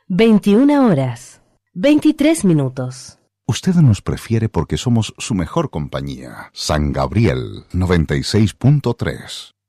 21 horas, 23 minutos. Usted nos prefiere porque somos su mejor compañía. San Gabriel 96.3.